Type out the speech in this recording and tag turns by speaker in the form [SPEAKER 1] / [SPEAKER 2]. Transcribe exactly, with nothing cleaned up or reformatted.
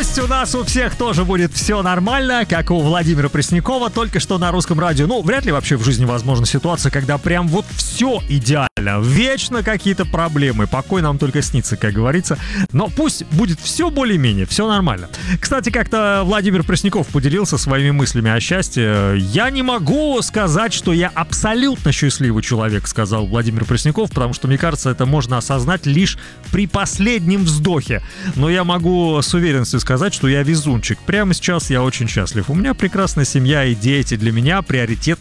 [SPEAKER 1] Пусть у нас у всех тоже будет все нормально, как у Владимира Преснякова, только что на Русском радио. Ну, вряд ли вообще в жизни возможна ситуация, когда прям вот все идеально. Вечно какие-то проблемы. Покой нам только снится, как говорится. Но пусть будет все более-менее, все нормально. Кстати, как-то Владимир Пресняков поделился своими мыслями о счастье. «Я не могу сказать, что я абсолютно счастливый человек», сказал Владимир Пресняков, потому что, мне кажется, это можно осознать лишь при последнем вздохе. Но я могу с уверенностью сказать, что я везунчик. Прямо сейчас я очень счастлив. У меня прекрасная семья и дети. Для меня приоритет